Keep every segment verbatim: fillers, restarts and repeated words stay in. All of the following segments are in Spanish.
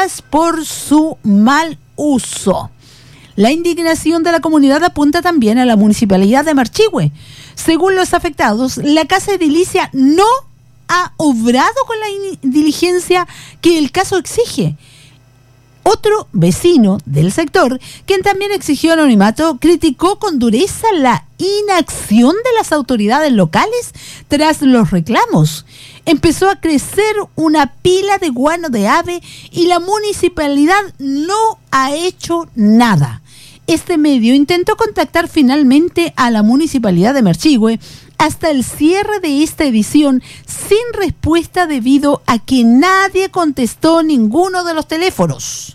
multas por su mal uso. La indignación de la comunidad apunta también a la municipalidad de Marchihue. Según los afectados, la casa edilicia no ha obrado con la in- diligencia que el caso exige. Otro vecino del sector, quien también exigió anonimato, criticó con dureza la inacción de las autoridades locales tras los reclamos. Empezó a crecer una pila de guano de ave y la municipalidad no ha hecho nada. Este medio intentó contactar finalmente a la municipalidad de Marchihue hasta el cierre de esta edición sin respuesta debido a que nadie contestó ninguno de los teléfonos.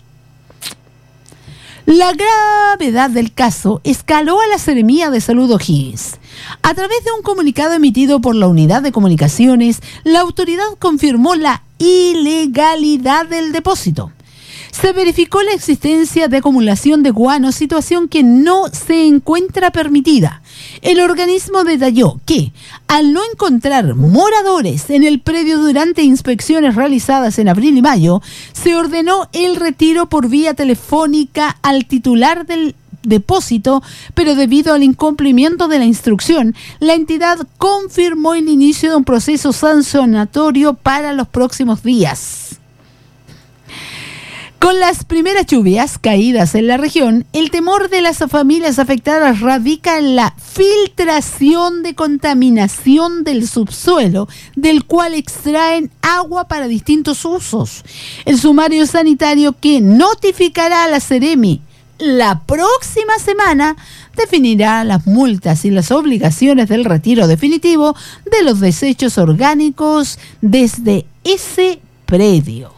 La gravedad del caso escaló a la Seremía de Salud O'Higgins. A través de un comunicado emitido por la Unidad de Comunicaciones, la autoridad confirmó la ilegalidad del depósito. Se verificó la existencia de acumulación de guano, situación que no se encuentra permitida. El organismo detalló que, al no encontrar moradores en el predio durante inspecciones realizadas en abril y mayo, se ordenó el retiro por vía telefónica al titular del depósito, pero debido al incumplimiento de la instrucción, la entidad confirmó el inicio de un proceso sancionatorio para los próximos días. Con las primeras lluvias caídas en la región, el temor de las familias afectadas radica en la filtración de contaminación del subsuelo, del cual extraen agua para distintos usos. El sumario sanitario que notificará a la Seremi la próxima semana definirá las multas y las obligaciones del retiro definitivo de los desechos orgánicos desde ese predio.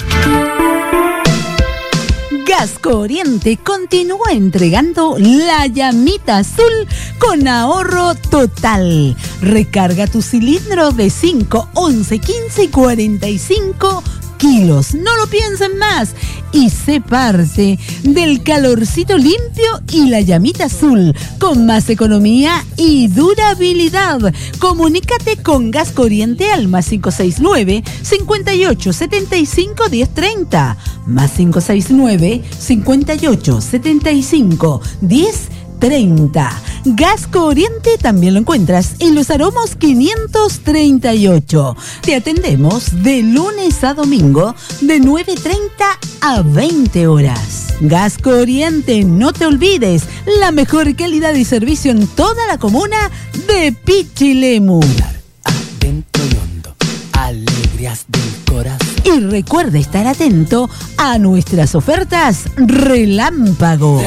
Gasco Oriente continúa entregando la llamita azul con ahorro total. Recarga tu cilindro de cinco, once, quince y cuarenta y cinco kilos. No lo piensen más y sé parte del calorcito limpio y la llamita azul con más economía y durabilidad. Comunícate con Gasco Oriente al más cinco seis nueve, cincuenta y ocho, setenta y cinco, diez treinta, más cinco seis nueve, cincuenta y ocho, setenta y cinco, diez treinta. Gasco Oriente también lo encuentras en Los Aromos quinientos treinta y ocho. Te atendemos de lunes a domingo de nueve treinta a veinte horas. Gasco Oriente, no te olvides, la mejor calidad y servicio en toda la comuna de Pichilemu. Adentro y hondo, alegrías del corazón. Y recuerda estar atento a nuestras ofertas Relámpago.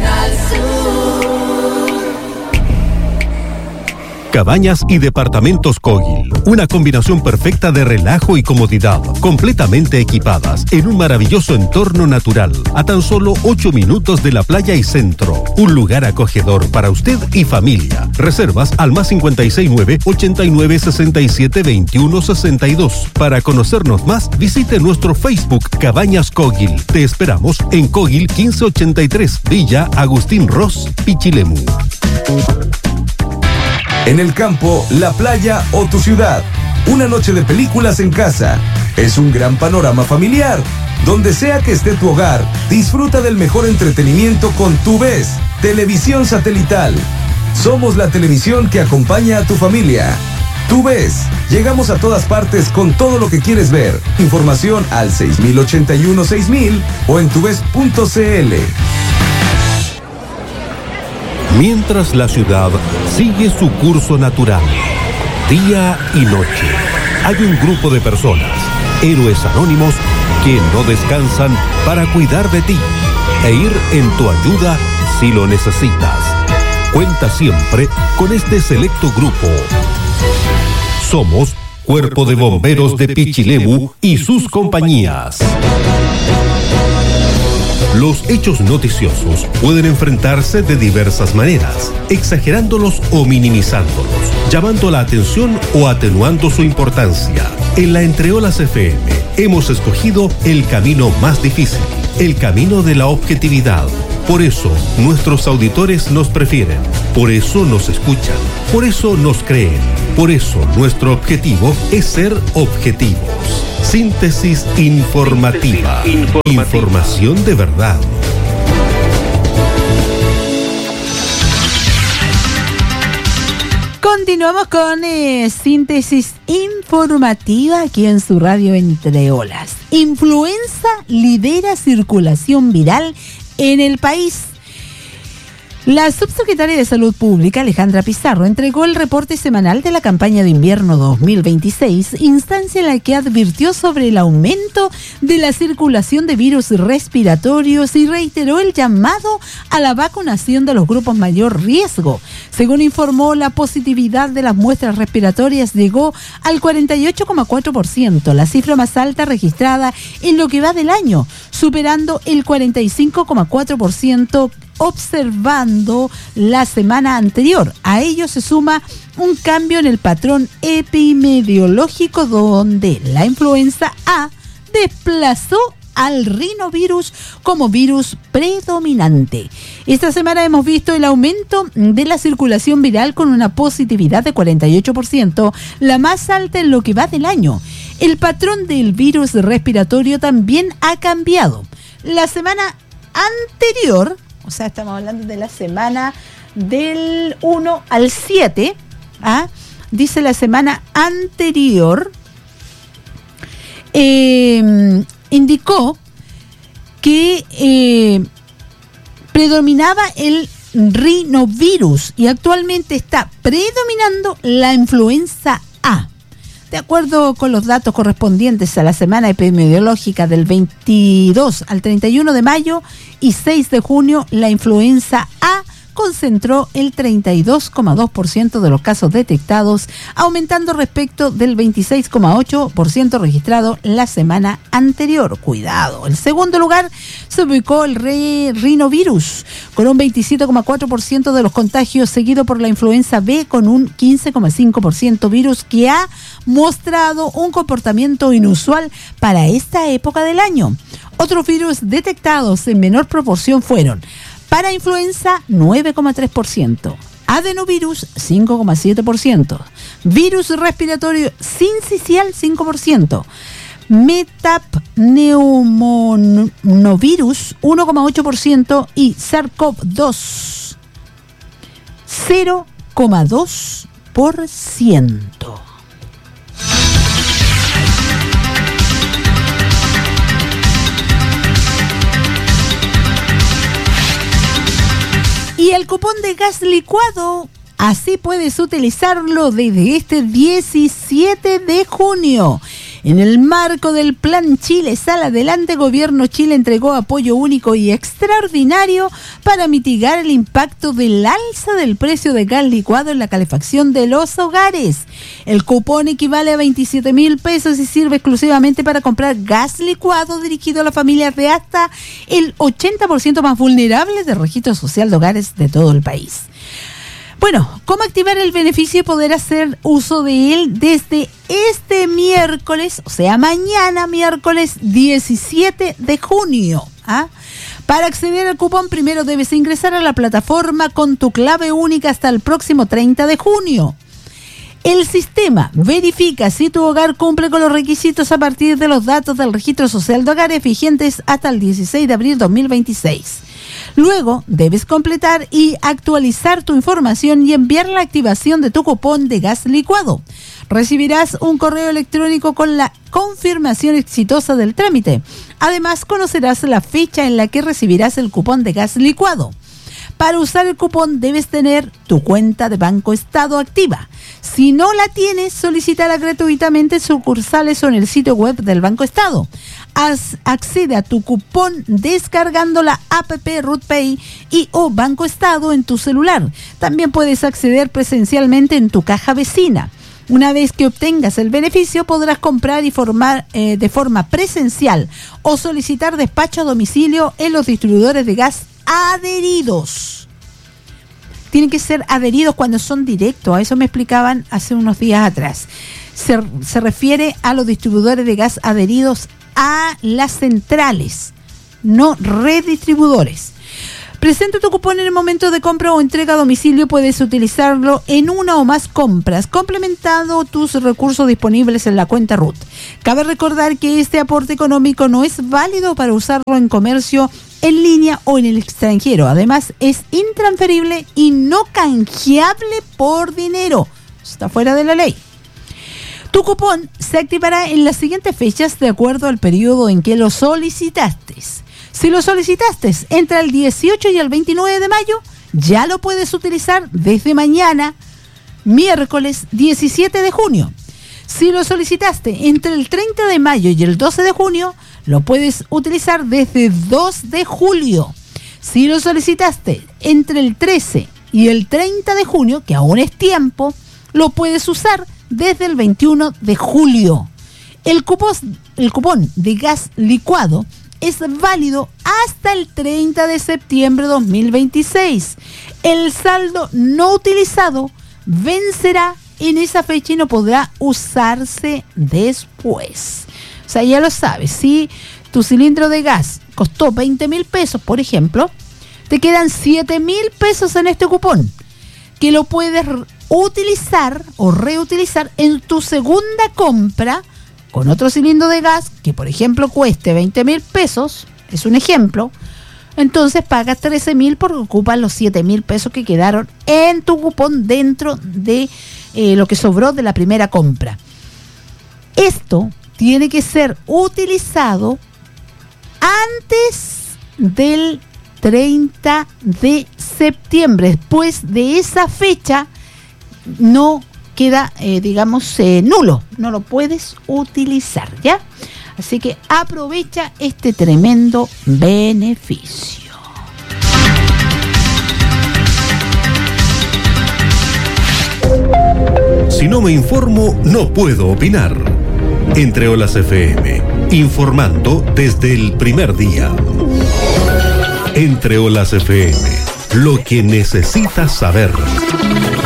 Cabañas y departamentos Kogel, una combinación perfecta de relajo y comodidad, completamente equipadas en un maravilloso entorno natural, a tan solo ocho minutos de la playa y centro. Un lugar acogedor para usted y familia. Reservas al más cincuenta y seis nueve, ochenta y nueve, sesenta y siete, veintiuno, sesenta y dos. Para conocernos más, visite nuestro Facebook Cabañas Kogel. Te esperamos en Kogel quince ochenta y tres, Villa Agustín Ross, Pichilemu. En el campo, la playa o tu ciudad. Una noche de películas en casa. Es un gran panorama familiar. Donde sea que esté tu hogar, disfruta del mejor entretenimiento con Tu Ves, televisión satelital. Somos la televisión que acompaña a tu familia. Tu Ves, llegamos a todas partes con todo lo que quieres ver. Información al seis mil ochenta y uno seis mil o en tuves punto cl. Mientras la ciudad sigue su curso natural, día y noche, hay un grupo de personas, héroes anónimos, que no descansan para cuidar de ti e ir en tu ayuda si lo necesitas. Cuenta siempre con este selecto grupo. Somos Cuerpo de Bomberos de Pichilemu y sus compañías. Los hechos noticiosos pueden enfrentarse de diversas maneras, exagerándolos o minimizándolos, llamando la atención o atenuando su importancia. En la Entre Olas F M Hemos escogido el camino más difícil, el camino de la objetividad. Por eso, nuestros auditores nos prefieren, por eso nos escuchan, por eso nos creen, por eso nuestro objetivo es ser objetivos. Síntesis informativa. Síntesis informativa. Información de verdad. Continuamos con eh, síntesis informativa aquí en su radio Entre Olas. Influenza lidera circulación viral en el país. La subsecretaria de Salud Pública, Alejandra Pizarro, entregó el reporte semanal de la campaña de invierno dos mil veintiséis, instancia en la que advirtió sobre el aumento de la circulación de virus respiratorios y reiteró el llamado a la vacunación de los grupos mayor riesgo. Según informó, la positividad de las muestras respiratorias llegó al cuarenta y ocho coma cuatro por ciento, la cifra más alta registrada en lo que va del año, superando el cuarenta y cinco coma cuatro por ciento observando la semana anterior. A ello se suma un cambio en el patrón epidemiológico donde la influenza A desplazó al rinovirus como virus predominante. Esta semana hemos visto el aumento de la circulación viral con una positividad de cuarenta y ocho por ciento, la más alta en lo que va del año. El patrón del virus respiratorio también ha cambiado. La semana anterior, o sea, estamos hablando de la semana del uno al siete, ¿ah? Dice la semana anterior, eh, indicó que eh, predominaba el rinovirus y actualmente está predominando la influenza A. De acuerdo con los datos correspondientes a la semana epidemiológica del veintidós al treinta y uno de mayo y seis de junio, la influenza A concentró el treinta y dos coma dos por ciento de los casos detectados, aumentando respecto del veintiséis coma ocho por ciento registrado la semana anterior. Cuidado. En segundo lugar se ubicó el re- rinovirus con un veintisiete coma cuatro por ciento de los contagios, seguido por la influenza B con un quince coma cinco por ciento, virus que ha mostrado un comportamiento inusual para esta época del año. Otros virus detectados en menor proporción fueron parainfluenza nueve coma tres por ciento, adenovirus cinco coma siete por ciento, virus respiratorio sincicial cinco por ciento, metapneumovirus uno coma ocho por ciento y SARS-CoV dos cero coma dos por ciento. Y el cupón de gas licuado, así puedes utilizarlo desde este diecisiete de junio. En el marco del Plan Chile Sal Adelante, Gobierno Chile entregó apoyo único y extraordinario para mitigar el impacto del alza del precio de gas licuado en la calefacción de los hogares. El cupón equivale a veintisiete mil pesos y sirve exclusivamente para comprar gas licuado dirigido a las familias de hasta el ochenta por ciento más vulnerables del registro social de hogares de todo el país. Bueno, ¿cómo activar el beneficio y poder hacer uso de él desde este miércoles, o sea, mañana miércoles diecisiete de junio? ¿Ah? Para acceder al cupón, primero debes ingresar a la plataforma con tu clave única hasta el próximo treinta de junio. El sistema verifica si tu hogar cumple con los requisitos a partir de los datos del registro social de hogares vigentes hasta el dieciséis de abril de dos mil veintiséis. Luego, debes completar y actualizar tu información y enviar la activación de tu cupón de gas licuado. Recibirás un correo electrónico con la confirmación exitosa del trámite. Además, conocerás la fecha en la que recibirás el cupón de gas licuado. Para usar el cupón debes tener tu cuenta de Banco Estado activa. Si no la tienes, solicítala gratuitamente en sucursales o en el sitio web del Banco Estado. Haz, accede a tu cupón descargando la app RootPay y o Banco Estado en tu celular. También puedes acceder presencialmente en tu caja vecina. Una vez que obtengas el beneficio, podrás comprar y formar eh, de forma presencial o solicitar despacho a domicilio en los distribuidores de gas adheridos. Tienen que ser adheridos cuando son directos, a eso me explicaban hace unos días atrás. se, se refiere a los distribuidores de gas adheridos a las centrales, no redistribuidores. Presenta tu cupón en el momento de compra o entrega a domicilio. Puedes utilizarlo en una o más compras, complementando tus recursos disponibles en la cuenta R U T. Cabe recordar que este aporte económico no es válido para usarlo en comercio en línea o en el extranjero. Además, es intransferible y no canjeable por dinero. Está fuera de la ley. Tu cupón se activará en las siguientes fechas de acuerdo al periodo en que lo solicitaste. Si lo solicitaste entre el dieciocho y el veintinueve de mayo, ya lo puedes utilizar desde mañana, miércoles diecisiete de junio. Si lo solicitaste entre el treinta de mayo y el doce de junio, lo puedes utilizar desde dos de julio. Si lo solicitaste entre el trece y el treinta de junio, que aún es tiempo, lo puedes usar desde el veintiuno de julio. El cupón, el cupón de gas licuado es válido hasta el treinta de septiembre de dos mil veintiséis. El saldo no utilizado vencerá en esa fecha y no podrá usarse después. O sea, ya lo sabes, si tu cilindro de gas costó veinte mil pesos, por ejemplo, te quedan siete mil pesos en este cupón, que lo puedes utilizar o reutilizar en tu segunda compra con otro cilindro de gas que, por ejemplo, cueste veinte mil pesos, es un ejemplo. Entonces pagas trece mil porque ocupan los siete mil pesos que quedaron en tu cupón dentro de eh, lo que sobró de la primera compra. Esto tiene que ser utilizado antes del treinta de septiembre. Después de esa fecha no queda, eh, digamos, eh, nulo, no lo puedes utilizar, ¿ya? Así que aprovecha este tremendo beneficio. Si no me informo, no puedo opinar. Entre Olas F M, informando desde el primer día. Entre Olas F M, lo que necesitas saber.